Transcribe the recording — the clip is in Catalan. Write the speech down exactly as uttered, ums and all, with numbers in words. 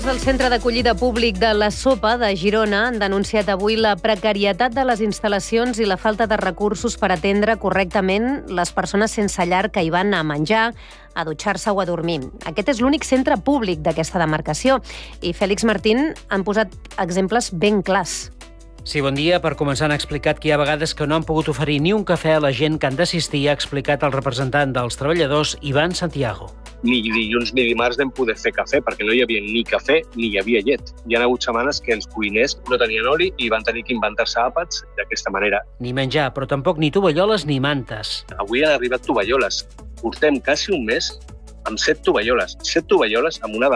El Centre d'Acollida Públic de la Sopa de Girona han denunciat avui la precarietat de les instal·lacions i la falta de recursos per atendre correctament les persones sense llar que hi van a menjar, a dutxar-se o a dormir. Aquest és l'únic centre públic d'aquesta demarcació i Fèlix Martín han posat exemples ben clars. Sí, bon dia. Per començar, han explicat que hi ha vegades que no han pogut oferir ni un cafè a la gent que han d'assistir, ha explicat el representant dels treballadors, Ivan Santiago. Ni dilluns ni dimarts vam poder fer cafè perquè no hi havia ni cafè ni hi havia llet. Hi ha hagut setmanes que els cuiners no tenien oli i van tenir que inventar-se àpats d'aquesta manera. Ni menjar, però tampoc ni tovalloles ni mantes. Avui han arribat tovalloles. Portem quasi un mes amb set tovalloles. Set tovalloles amb una